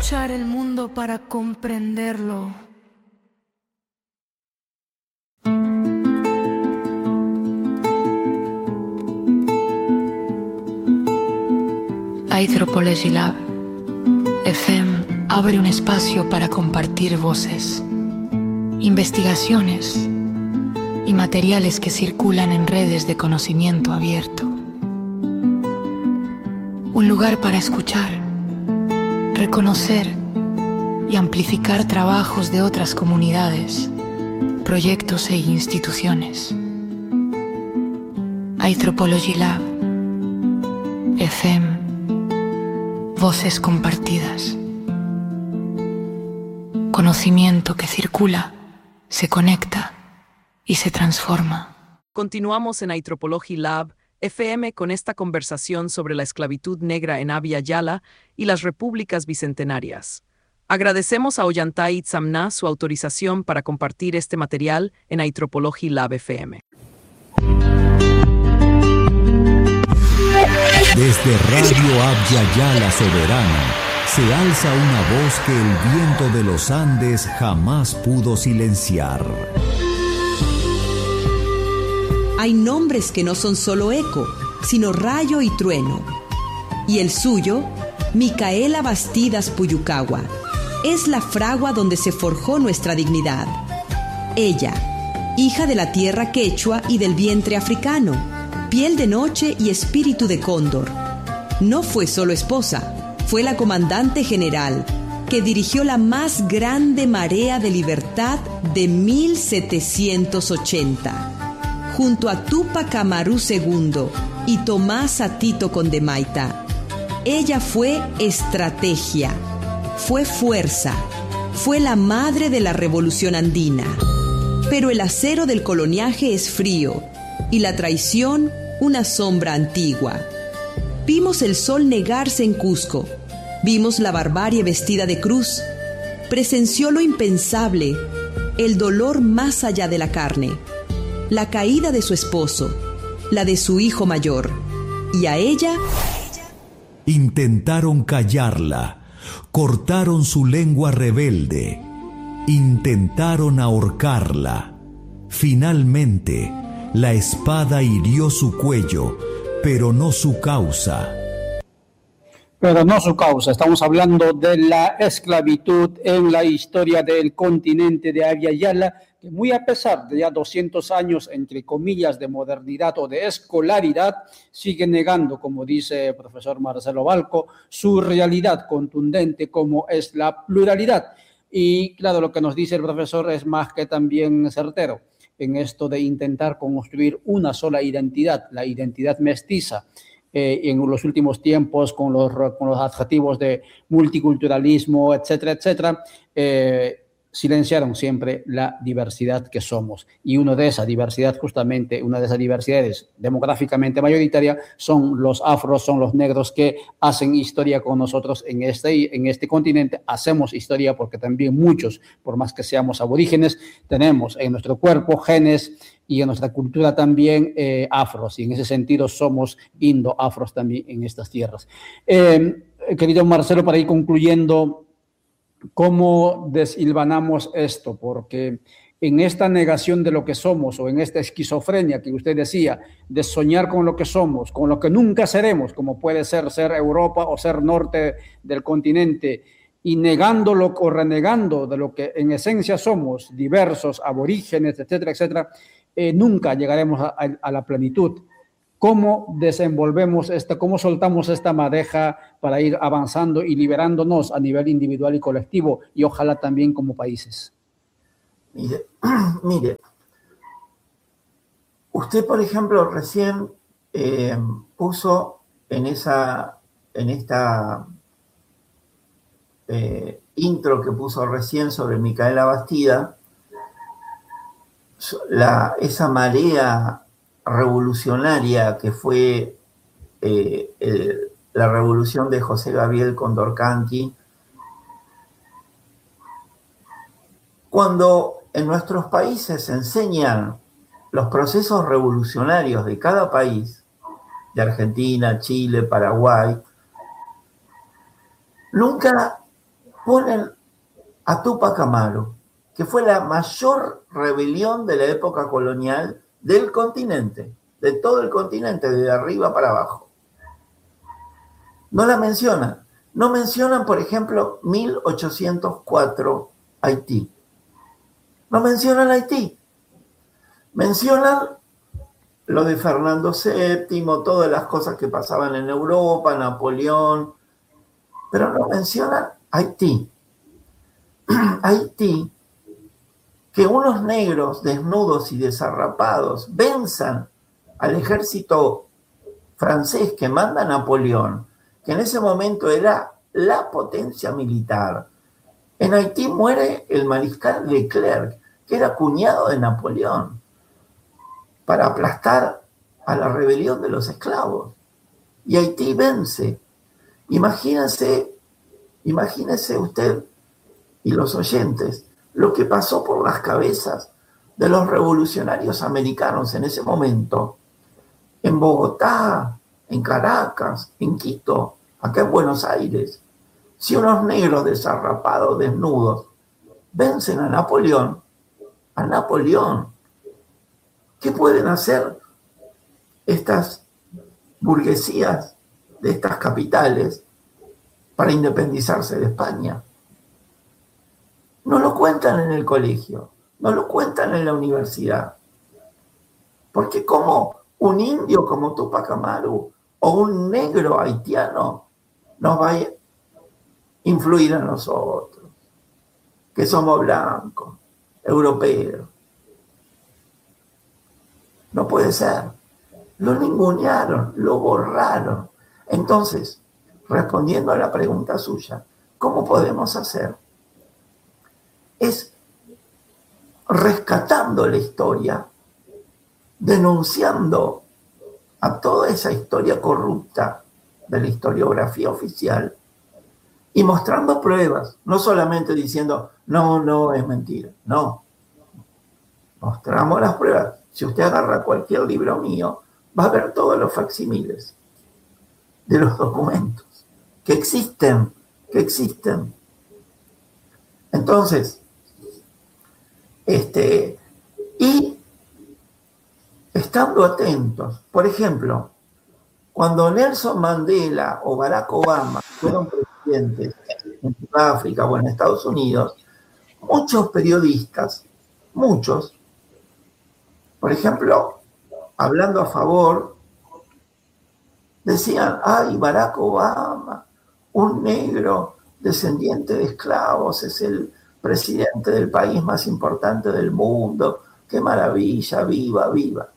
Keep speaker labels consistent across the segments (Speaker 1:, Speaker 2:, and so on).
Speaker 1: escuchar el mundo para comprenderlo. Anthropology Lab FM abre un espacio para compartir voces, investigaciones y materiales que circulan en redes de conocimiento abierto. Un lugar para escuchar, reconocer y amplificar trabajos de otras comunidades, proyectos e instituciones. Anthropology Lab FM. Voces compartidas. Conocimiento que circula, se conecta y se transforma.
Speaker 2: Continuamos en Anthropology Lab FM con esta conversación sobre la esclavitud negra en Abya Yala y las repúblicas bicentenarias. Agradecemos a Ollantay Itzamná su autorización para compartir este material en Anthropology Lab FM.
Speaker 3: Desde Radio Abya Yala Soberana se alza una voz que el viento de los Andes jamás pudo silenciar.
Speaker 4: Hay nombres que no son solo eco, sino rayo y trueno. Y el suyo, Micaela Bastidas Puyucagua, es la fragua donde se forjó nuestra dignidad. Ella, hija de la tierra quechua y del vientre africano, piel de noche y espíritu de cóndor. No fue solo esposa, fue la comandante general que dirigió la más grande marea de libertad de 1780. Junto a Túpac Amaru II y Tomás Atito Condemaita, ella fue estrategia, fue fuerza, fue la madre de la revolución andina. Pero el acero del coloniaje es frío y la traición una sombra antigua. Vimos el sol negarse en Cusco, vimos la barbarie vestida de cruz, presenció lo impensable, el dolor más allá de la carne, la caída de su esposo, la de su hijo mayor, y a ella
Speaker 3: intentaron callarla, cortaron su lengua rebelde, intentaron ahorcarla. Finalmente, la espada hirió su cuello, pero no su causa.
Speaker 5: Estamos hablando de la esclavitud en la historia del continente de Abya Yala, que muy a pesar de ya 200 años, entre comillas, de modernidad o de escolaridad, sigue negando, como dice el profesor Marcelo Balco, su realidad contundente como es la pluralidad. Y claro, lo que nos dice el profesor es más que también certero en esto de intentar construir una sola identidad, la identidad mestiza. En los últimos tiempos, con los adjetivos de multiculturalismo, etcétera, etcétera, silenciaron siempre la diversidad que somos. Y una de esas diversidades demográficamente mayoritaria son los afros, son los negros que hacen historia con nosotros en este continente. Hacemos historia porque también muchos, por más que seamos aborígenes, tenemos en nuestro cuerpo genes y en nuestra cultura también afros. Y en ese sentido somos indo-afros también en estas tierras. Querido Marcelo, para ir concluyendo, ¿cómo deshilvanamos esto? Porque en esta negación de lo que somos o en esta esquizofrenia que usted decía, de soñar con lo que somos, con lo que nunca seremos, como puede ser Europa o ser norte del continente, y negándolo o renegando de lo que en esencia somos, diversos, aborígenes, etcétera, etcétera, nunca llegaremos a la plenitud. ¿Cómo desenvolvemos cómo soltamos esta madeja para ir avanzando y liberándonos a nivel individual y colectivo y ojalá también como países?
Speaker 6: Mire, usted, por ejemplo, recién puso en esta intro que puso recién sobre Micaela Bastida, esa marea revolucionaria que fue la revolución de José Gabriel Condorcanqui, cuando en nuestros países se enseñan los procesos revolucionarios de cada país, de Argentina, Chile, Paraguay, nunca ponen a Túpac Amaru, que fue la mayor rebelión de la época colonial del continente, de todo el continente, de arriba para abajo. No la mencionan. No mencionan, por ejemplo, 1804 Haití. No mencionan Haití. Mencionan lo de Fernando VII, todas las cosas que pasaban en Europa, Napoleón, pero no mencionan Haití. Haití, que unos negros desnudos y desarrapados venzan al ejército francés que manda Napoleón, que en ese momento era la potencia militar. En Haití muere el mariscal Leclerc, que era cuñado de Napoleón, para aplastar a la rebelión de los esclavos. Y Haití vence. Imagínese usted y los oyentes lo que pasó por las cabezas de los revolucionarios americanos en ese momento, en Bogotá, en Caracas, en Quito, acá en Buenos Aires. Si unos negros desarrapados, desnudos, vencen a Napoleón, ¿qué pueden hacer estas burguesías de estas capitales para independizarse de España? No lo cuentan en el colegio, no lo cuentan en la universidad. Porque como un indio como Túpac Amaru o un negro haitiano nos va a influir a nosotros, que somos blancos, europeos. No puede ser. Lo ningunearon, lo borraron. Entonces, respondiendo a la pregunta suya, ¿cómo podemos hacer? Es rescatando la historia, denunciando a toda esa historia corrupta de la historiografía oficial y mostrando pruebas, no solamente diciendo, no, es mentira, no. Mostramos las pruebas. Si usted agarra cualquier libro mío, va a ver todos los facsímiles de los documentos que existen. Entonces, y estando atentos, por ejemplo, cuando Nelson Mandela o Barack Obama fueron presidentes en Sudáfrica o en Estados Unidos, muchos periodistas, por ejemplo, hablando a favor, decían, ay, Barack Obama, un negro descendiente de esclavos, es el presidente del país más importante del mundo, qué maravilla, viva.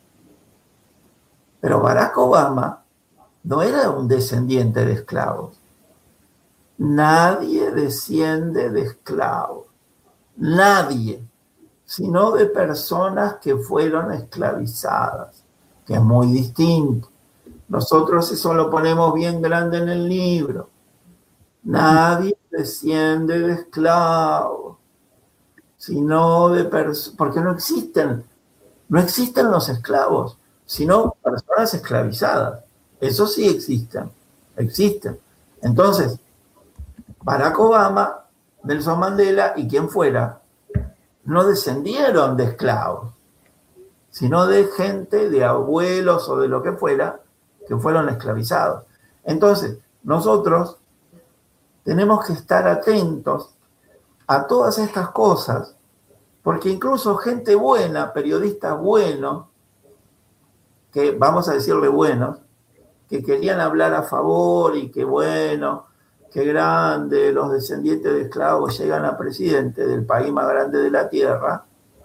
Speaker 6: Pero Barack Obama no era un descendiente de esclavos. Nadie desciende de esclavos. Nadie. Sino de personas que fueron esclavizadas, que es muy distinto. Nosotros eso lo ponemos bien grande en el libro. Nadie desciende de esclavos, sino de personas, porque no existen los esclavos, sino personas esclavizadas. Eso sí existen. Entonces, Barack Obama, Nelson Mandela y quien fuera, no descendieron de esclavos, sino de gente, de abuelos o de lo que fuera, que fueron esclavizados. Entonces, nosotros tenemos que estar atentos a todas estas cosas, porque incluso gente buena, periodistas buenos, que vamos a decirle buenos, que querían hablar a favor y que bueno, qué grande, los descendientes de esclavos llegan a presidente del país más grande de la tierra,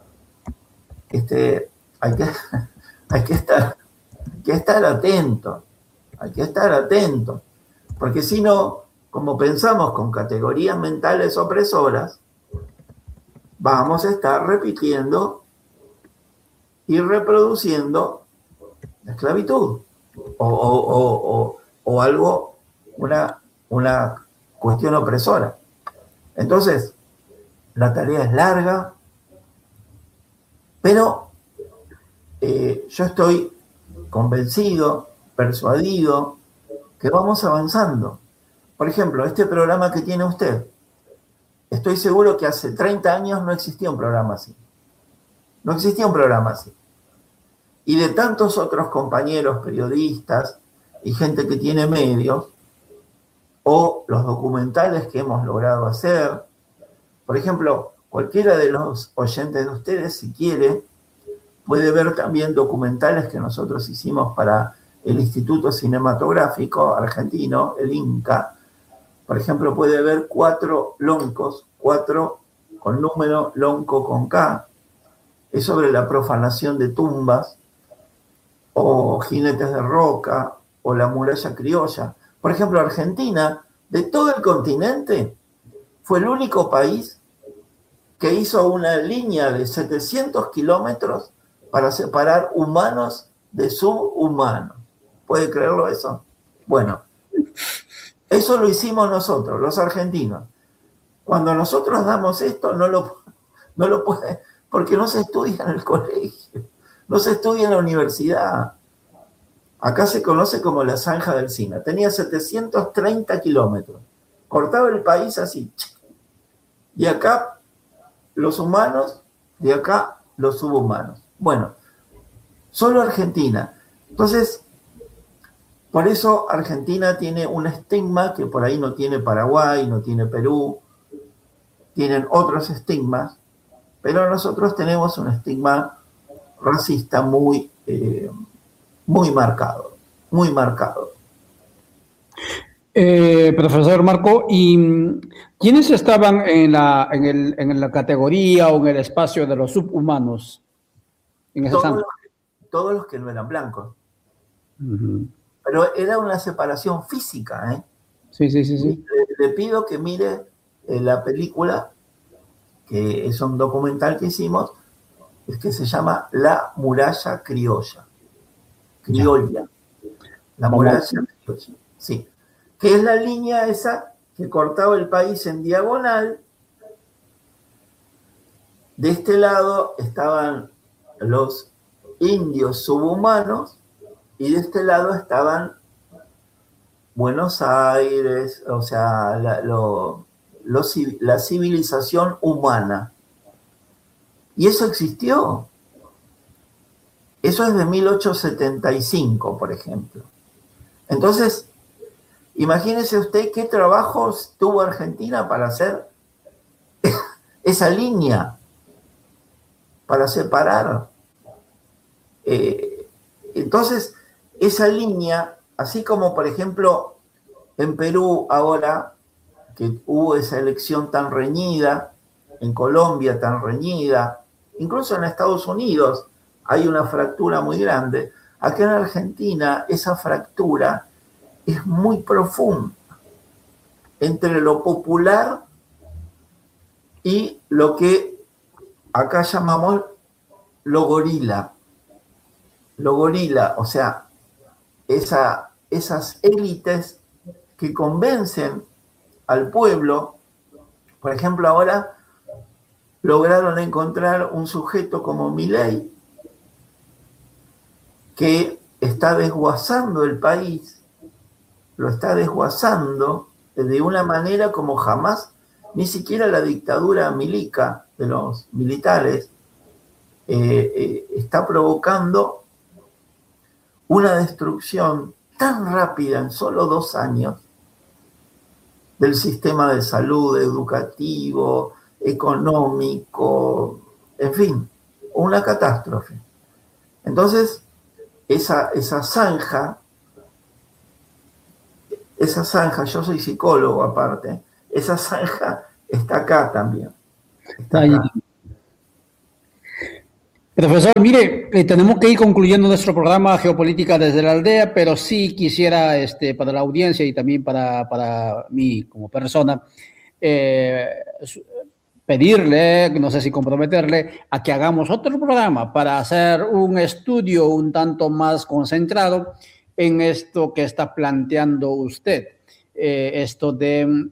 Speaker 6: hay que estar atentos, porque si no, como pensamos con categorías mentales opresoras, vamos a estar repitiendo y reproduciendo la esclavitud o algo, una cuestión opresora. Entonces, la tarea es larga, pero yo estoy convencido, persuadido, que vamos avanzando. Por ejemplo, este programa que tiene usted, estoy seguro que hace 30 años no existía un programa así. No existía un programa así. Y de tantos otros compañeros periodistas y gente que tiene medios, o los documentales que hemos logrado hacer. Por ejemplo, cualquiera de los oyentes de ustedes, si quiere, puede ver también documentales que nosotros hicimos para el Instituto Cinematográfico Argentino, el INCA. Por ejemplo, puede ver 4 loncos, 4 con número, lonco con K. Es sobre la profanación de tumbas, o Jinetes de Roca, o la muralla criolla. Por ejemplo, Argentina, de todo el continente, fue el único país que hizo una línea de 700 kilómetros para separar humanos de subhumanos. ¿Puede creerlo eso? Bueno, eso lo hicimos nosotros, los argentinos. Cuando nosotros damos esto, no lo puede, porque no se estudia en el colegio, no se estudia en la universidad. Acá se conoce como la Zanja del Sina. Tenía 730 kilómetros. Cortaba el país así. Y acá los humanos, de acá los subhumanos. Bueno, solo Argentina. Entonces, por eso Argentina tiene un estigma que por ahí no tiene Paraguay, no tiene Perú. Tienen otros estigmas, pero nosotros tenemos un estigma racista muy marcado, muy marcado.
Speaker 5: Profesor Marco, ¿y quiénes estaban en la categoría o en el espacio de los subhumanos? En ese
Speaker 6: Todos los que no eran blancos.
Speaker 5: Uh-huh.
Speaker 6: Pero era una separación física, ¿eh?
Speaker 5: Sí.
Speaker 6: Le pido que mire la película, que es un documental que hicimos, es que se llama La Muralla Criolla. Criolla. La muralla criolla. Sí. Que es la línea esa que cortaba el país en diagonal. De este lado estaban los indios subhumanos y de este lado estaban Buenos Aires, o sea, la civilización humana. Y eso existió. Eso es de 1875, por ejemplo. Entonces, imagínese usted qué trabajos tuvo Argentina para hacer esa línea, para separar. Entonces, esa línea, así como, por ejemplo, en Perú ahora, que hubo esa elección tan reñida, en Colombia tan reñida, incluso en Estados Unidos, hay una fractura muy grande. Acá en Argentina esa fractura es muy profunda entre lo popular y lo que acá llamamos lo gorila. Lo gorila, o sea, esas élites que convencen al pueblo. Por ejemplo, ahora lograron encontrar un sujeto como Milei, que está desguazando el país, lo está desguazando de una manera como jamás, ni siquiera la dictadura milica de los militares está provocando una destrucción tan rápida en solo 2 años del sistema de salud, educativo, económico, en fin, una catástrofe. Entonces, esa zanja, yo soy psicólogo aparte, esa zanja está acá también. Está acá.
Speaker 5: Profesor, mire, tenemos que ir concluyendo nuestro programa Geopolítica desde la Aldea, pero sí quisiera, para la audiencia y también para mí como persona, pedirle, no sé si comprometerle, a que hagamos otro programa para hacer un estudio un tanto más concentrado en esto que está planteando usted. Esto de,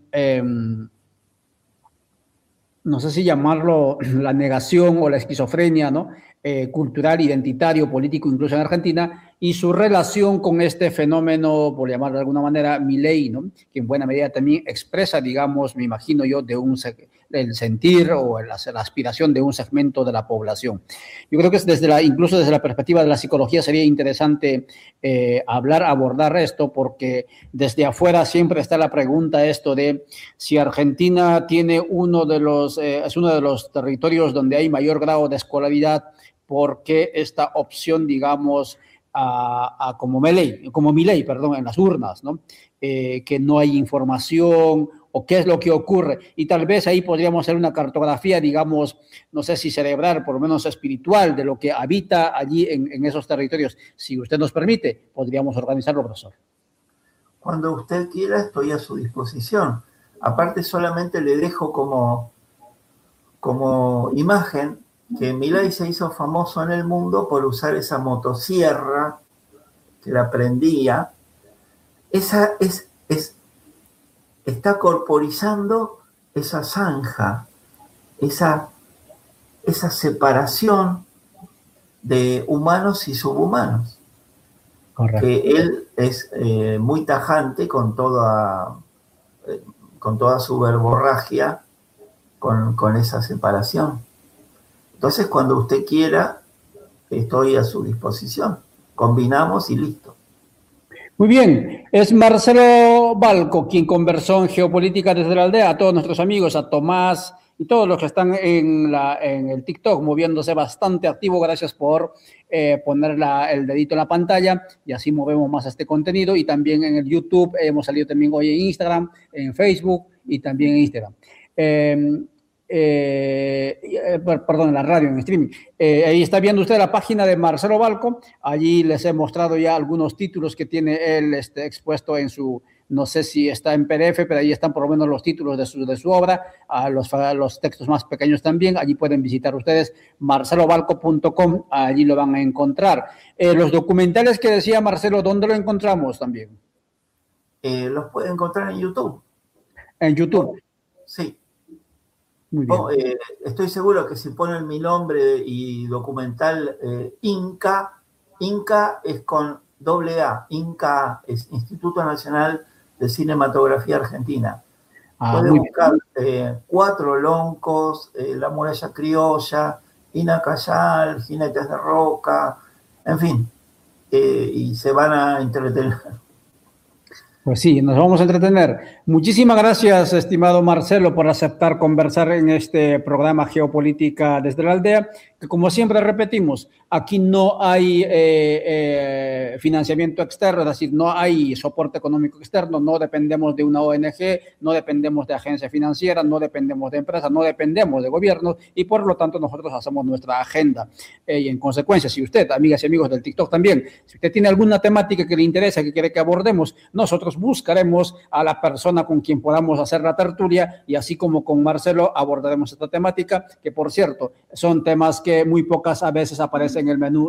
Speaker 5: no sé si llamarlo la negación o la esquizofrenia, ¿no? Cultural, identitario, político, incluso en Argentina, y su relación con este fenómeno, por llamarlo de alguna manera, Milei, ¿no? Que en buena medida también expresa, digamos, me imagino yo, el sentir o la aspiración de un segmento de la población. Yo creo que incluso desde la perspectiva de la psicología sería interesante abordar esto, porque desde afuera siempre está la pregunta esto de si Argentina tiene es uno de los territorios donde hay mayor grado de escolaridad, ¿por qué esta opción, digamos, como Milei, perdón, en las urnas, ¿no? Que no hay información o qué es lo que ocurre? Y tal vez ahí podríamos hacer una cartografía, digamos, no sé si cerebral, por lo menos espiritual, de lo que habita allí en esos territorios. Si usted nos permite, podríamos organizarlo, profesor.
Speaker 6: Cuando usted quiera, estoy a su disposición. Aparte, solamente le dejo como imagen que Milei se hizo famoso en el mundo por usar esa motosierra que la prendía. Está corporizando esa zanja, esa separación de humanos y subhumanos. Correcto. Que él es muy tajante con toda su verborragia con esa separación. Entonces, cuando usted quiera, estoy a su disposición. Combinamos y listo.
Speaker 5: Muy bien, es Marcelo Balco quien conversó en Geopolítica desde la Aldea. A todos nuestros amigos, a Tomás y todos los que están en el TikTok moviéndose bastante activo, gracias por poner el dedito en la pantalla y así movemos más este contenido. Y también en el YouTube, hemos salido también hoy en Instagram, en Facebook y también en Instagram. Perdón, en la radio, en streaming. Ahí está viendo usted la página de Marcelo Balco. Allí les he mostrado ya algunos títulos que tiene él expuesto en su, no sé si está en PDF, pero ahí están por lo menos los títulos de su obra, los textos más pequeños también. Allí pueden visitar ustedes marcelobalco.com, allí lo van a encontrar. Los documentales que decía Marcelo, ¿dónde lo encontramos también?
Speaker 6: Los pueden encontrar en YouTube.
Speaker 5: En YouTube.
Speaker 6: Sí.
Speaker 5: Muy bien.
Speaker 6: Estoy seguro que si ponen mi nombre y documental Inca es con doble A, Inca es Instituto Nacional de Cinematografía Argentina. Pueden buscar Cuatro Loncos, La Muralla Criolla, Inacayal, Jinetes de Roca, en fin, y se van a entretener.
Speaker 5: Pues sí, nos vamos a entretener. Muchísimas gracias, estimado Marcelo, por aceptar conversar en este programa Geopolítica desde la Aldea, que como siempre repetimos, aquí no hay financiamiento externo, es decir, no hay soporte económico externo, no dependemos de una ONG, no dependemos de agencia financiera, no dependemos de empresas, no dependemos de gobiernos y por lo tanto nosotros hacemos nuestra agenda. Y en consecuencia, si usted, amigas y amigos del TikTok también, si usted tiene alguna temática que le interesa, que quiere que abordemos, nosotros buscaremos a la persona con quien podamos hacer la tertulia y así como con Marcelo abordaremos esta temática, que por cierto, son temas que muy pocas a veces aparecen en el menú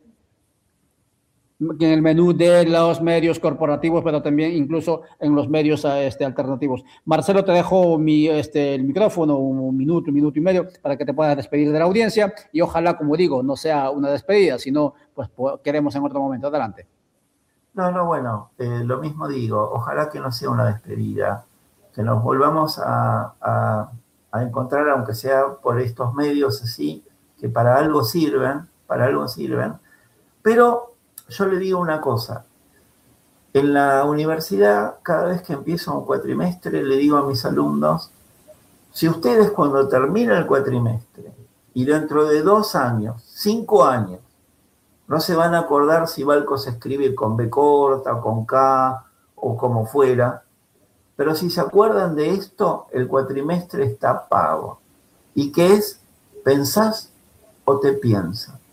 Speaker 5: de los medios corporativos, pero también incluso en los medios alternativos. Marcelo, te dejo el micrófono, un minuto y medio, para que te puedas despedir de la audiencia y ojalá, como digo, no sea una despedida, sino pues queremos en otro momento. Adelante.
Speaker 6: No, bueno, lo mismo digo, ojalá que no sea una despedida, que nos volvamos a encontrar, aunque sea por estos medios así, que para algo sirven, pero yo le digo una cosa, en la universidad, cada vez que empiezo un cuatrimestre, le digo a mis alumnos, si ustedes cuando termina el cuatrimestre y dentro de 2 años, 5 años, no se van a acordar si Balco se escribe con B corta, con K o como fuera, pero si se acuerdan de esto, el cuatrimestre está pago. ¿Y qué es? ¿Pensás o te piensa?